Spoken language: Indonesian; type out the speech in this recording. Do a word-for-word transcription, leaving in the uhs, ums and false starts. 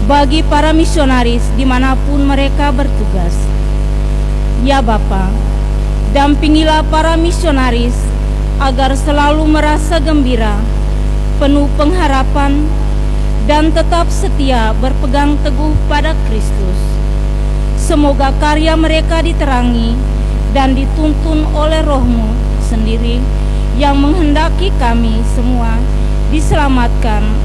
bagi para misionaris dimanapun mereka bertugas. Ya Bapa, dampingilah para misionaris agar selalu merasa gembira, penuh pengharapan, dan tetap setia berpegang teguh pada Kristus. Semoga karya mereka diterangi dan dituntun oleh Roh-Mu sendiri yang menghendaki kami semua diselamatkan